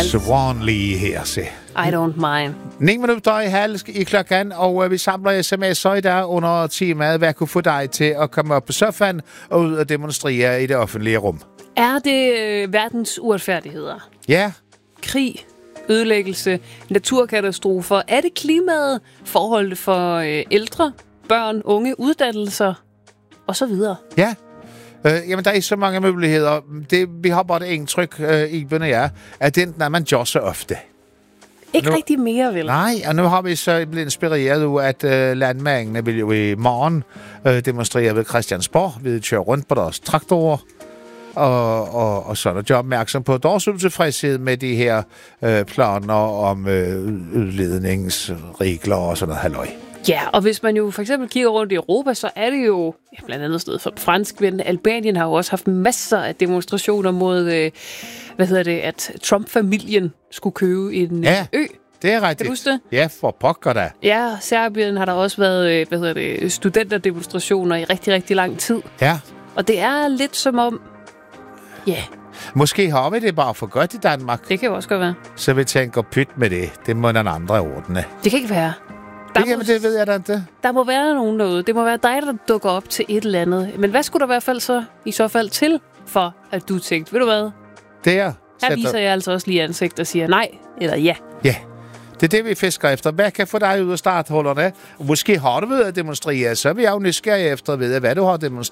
Swanley her, se. I don't mind. 9 minutter i halv i klokken, og vi samler sms'er i dag under temaet, hvad kunne få dig til at komme op på sofaen og ud og demonstrere i det offentlige rum. Er det verdens uretfærdigheder? Ja. Krig, ødelæggelse, naturkatastrofer? Er det klimaet, forholdet for ældre, børn, unge, uddannelser og så videre? Ja. Jamen, der er så mange muligheder. Vi har bare det indtryk, Iben og jeg, at enten er man josser ofte. Ikke rigtig mere, vel? Nej, og nu har vi så blevet inspireret ud, at landmændene vil jo i morgen demonstrere ved Christiansborg, ved at køre rundt på deres traktorer, og så er der opmærksom på deres utilfredshed med de her planer om udledningsregler og sådan noget halløj. Ja, og hvis man jo for eksempel kigger rundt i Europa, så er det jo blandt andet sted for fransk, men Albanien har jo også haft masser af demonstrationer mod, at Trump-familien skulle købe en ø. Det er rigtigt. Kan du huske det? Ja, for pokker da. Ja, Serbien har der også været, studenterdemonstrationer i rigtig, rigtig lang tid. Ja. Og det er lidt som om, måske har vi det bare for godt i Danmark. Det kan jo også godt være. Så vi tænker pyt med det. Det må den andre ordne. Det kan ikke være. Det ved jeg da ikke. Der må være nogen noget. Det må være dig, der dukker op til et eller andet. Men hvad skulle der i så fald til, for at du tænkte, ved du hvad? Her viser jeg altså også lige ansigt og siger nej eller ja. Ja, det er det, vi fisker efter. Hvad kan få dig ud af starthullerne? Måske har du ved at demonstrere, så er vi jo nysgerrige efter at vide, hvad du har demonstreret.